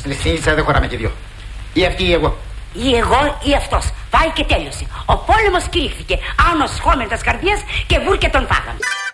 Συνήθισα δεν χωράμε και δύο. Ή αυτή ή εγώ. Ή εγώ ή αυτός. Πάει και τέλειωσε. Ο πόλεμος κηρύχθηκε. Άνος χόμενας καρδιάς και βούρκε τον φάγαμε.